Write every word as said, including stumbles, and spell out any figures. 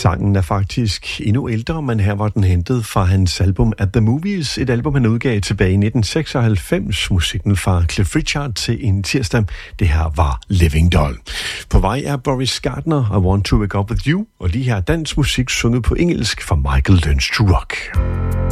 Sangen er faktisk endnu ældre, men her var den hentet fra hans album At The Movies, et album han udgav tilbage i nitten seksoghalvfems. Musikken fra Cliff Richard til en tirsdag. Det her var Living Doll. På vej er Boris Gardner, I Want To Wake Up With You, og lige her dansk musik sunget på engelsk fra Michael Learns To Rock.